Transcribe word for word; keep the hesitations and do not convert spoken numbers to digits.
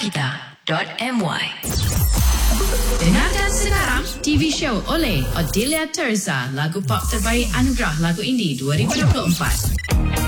kita dot my. Dengarkan sekarang T V show oleh Odelia Terza, lagu pop terbaik Anugerah Lagu Indie dua ribu dua puluh empat.